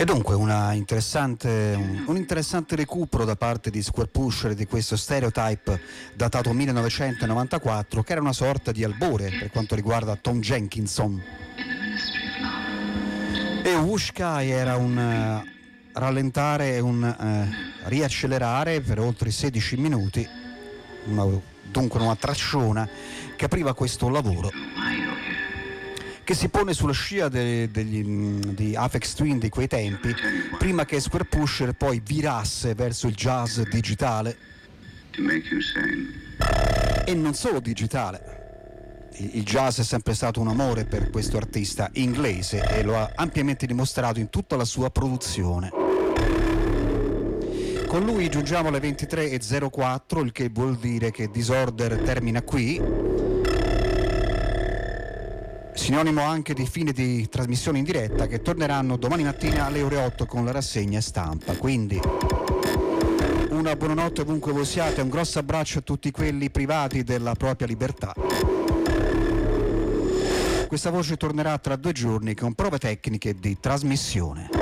E dunque un interessante recupero da parte di Squarepusher di questo Stereotype datato 1994, che era una sorta di albore per quanto riguarda Tom Jenkinson. E Wushkai era un rallentare e un riaccelerare per oltre 16 minuti, dunque una tracciona che apriva questo lavoro, che si pone sulla scia di Aphex Twin di quei tempi, prima che Squarepusher poi virasse verso il jazz digitale e non solo digitale. Il jazz è sempre stato un amore per questo artista inglese e lo ha ampiamente dimostrato in tutta la sua produzione. Con lui giungiamo alle 23:04, il che vuol dire che Disorder termina qui, sinonimo anche di fine di trasmissione in diretta, che torneranno domani mattina alle ore 8 con la rassegna stampa. Quindi una buonanotte ovunque voi siate, un grosso abbraccio a tutti quelli privati della propria libertà. Questa voce tornerà tra 2 giorni con prove tecniche di trasmissione.